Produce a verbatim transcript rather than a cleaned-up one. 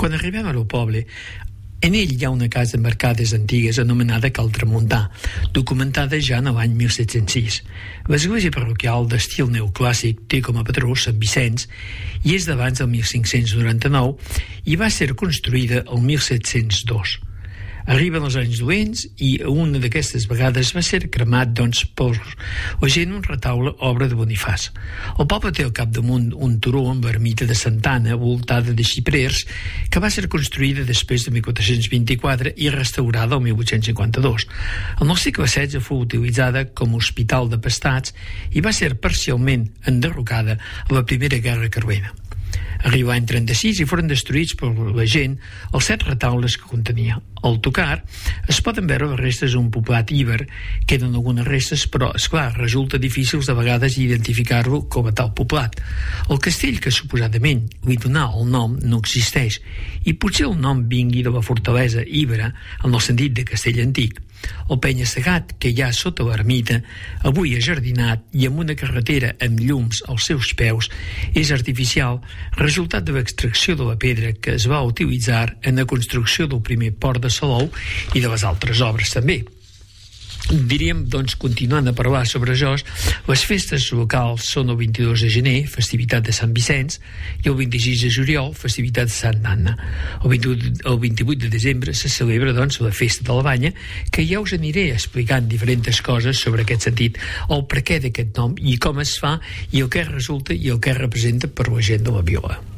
Quan arribem al poble, en ell hi ha una casa amb arcades antigues anomenada Cal Tramuntà, documentada ja en l'any mil set-cents sis. L'església parroquial d'estil neoclàssic té com a patró Sant Vicenç i és d'abans del mil cinc-cents noranta-nou i va ser construïda el mil set-cents dos. Arriben els anys dolents i una d'aquestes vegades va ser cremat, doncs, per la gent un retaule obra de Bonifàs. El poble té al capdamunt un turó amb ermita de Santa Anna voltada de xiprers que va ser construïda després de mil quatre-cents vint-i-quatre i restaurada el mil vuit-cents cinquanta-dos. En el segle setze fou utilitzada com a hospital de pastats i va ser parcialment enderrocada a la Primera Guerra Carlina. Arribà l'any trenta-sis i foren destruïts per la gent els set retaules que contenia. Al tocar es poden veure les restes d'un poblat íber, queden algunes restes, però, esclar, resulta difícil de vegades identificar-lo com a tal poblat. El castell que suposadament li donà el nom no existeix, i potser el nom vingui de la fortalesa íbera en el sentit de castell antic. El penya-segat que hi ha sota l'ermita, avui ajardinat i amb una carretera amb llums als seus peus, és artificial, resultat de l'extracció de la pedra que es va utilitzar en la construcció del primer port de Salou i de les altres obres també. Diríem, doncs, continuant a parlar sobre això, les festes locals són el vint-i-dos de gener, festivitat de Sant Vicenç, i el vint-i-sis de juliol, festivitat de Sant Anna. El vint-i-vuit de desembre se celebra, doncs, la festa de la Banya, que ja us aniré explicant diferents coses sobre aquest sentit, el perquè d'aquest nom i com es fa i el que resulta i el que representa per la gent de la Vila.